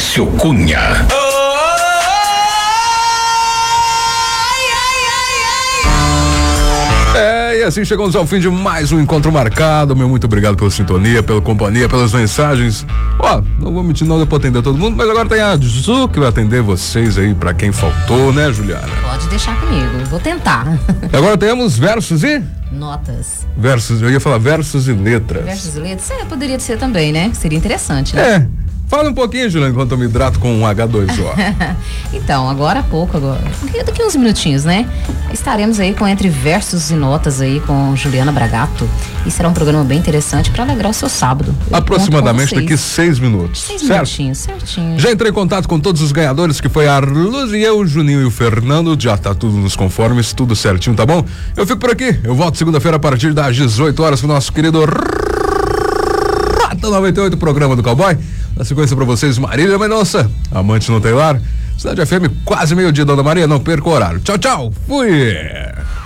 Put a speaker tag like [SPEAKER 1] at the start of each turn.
[SPEAKER 1] Maurício Cunha. E assim chegamos ao fim de mais um encontro marcado. Meu muito obrigado pela sintonia, pela companhia, pelas mensagens. Não vou mentir, não deu pra atender todo mundo, mas agora tem a Ju que vai atender vocês aí, pra quem faltou, né, Juliana?
[SPEAKER 2] Pode deixar comigo, vou tentar.
[SPEAKER 1] Agora temos versos e
[SPEAKER 2] notas.
[SPEAKER 1] Versos, eu ia falar versos e letras.
[SPEAKER 2] Versos e letras, poderia ser também, né? Seria interessante, né?
[SPEAKER 1] Fala um pouquinho, Juliana, enquanto eu me hidrato com um H2O.
[SPEAKER 2] Então, agora há pouco, daqui uns minutinhos, né? Estaremos aí com Entre Versos e Notas aí com Juliana Bragato. E será um programa bem interessante para alegrar o seu sábado.
[SPEAKER 1] Aproximadamente daqui 6 minutos.
[SPEAKER 2] 6 minutinhos, certinho.
[SPEAKER 1] Já entrei em contato com todos os ganhadores, que foi a Arluz e eu, o Juninho e o Fernando. Já tá tudo nos conformes, tudo certinho, tá bom? Eu fico por aqui. Eu volto segunda-feira a partir das 18 horas com o nosso querido Rata 98, programa do Cowboy. Na sequência pra vocês, Marília Mendonça, Amante no Telar, Cidade FM, quase meio-dia, Dona Maria, não perca o horário. Tchau, tchau, fui!